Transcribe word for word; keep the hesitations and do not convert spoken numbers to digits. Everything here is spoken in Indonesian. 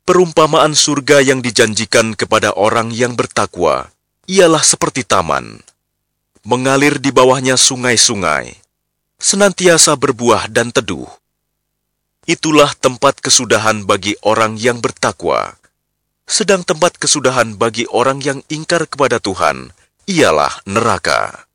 Perumpamaan surga yang dijanjikan kepada orang yang bertakwa ialah seperti taman. Mengalir di bawahnya sungai-sungai, senantiasa berbuah dan teduh. Itulah tempat kesudahan bagi orang yang bertakwa. Sedang tempat kesudahan bagi orang yang ingkar kepada Tuhan ialah neraka.